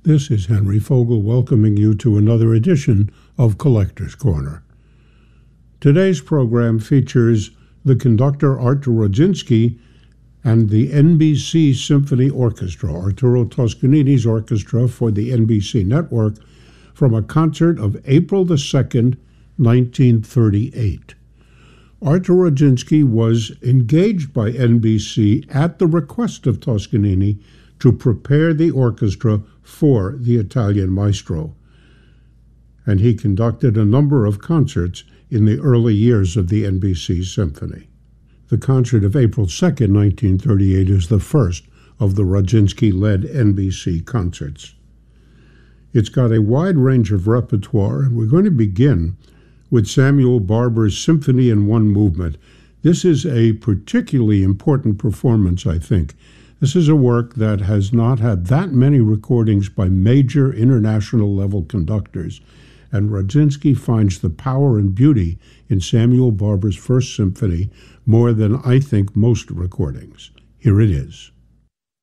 This is Henry Fogel welcoming you to another edition of Collector's Corner. Today's program features the conductor Artur Rodzinski and the NBC Symphony Orchestra, Arturo Toscanini's orchestra for the NBC network, from a concert of April the 2nd, 1938. Artur Rodzinski was engaged by NBC at the request of Toscanini to prepare the orchestra for the Italian maestro, and he conducted a number of concerts in the early years of the NBC Symphony. The concert of April 2nd, 1938 is the first of the Rodzinski-led NBC concerts. It's got a wide range of repertoire, and we're going to begin with Samuel Barber's Symphony in One Movement. This is a particularly important performance, I think. This is a work that has not had that many recordings by major international-level conductors, and Rodzinski finds the power and beauty in Samuel Barber's First Symphony more than I think most recordings. Here it is.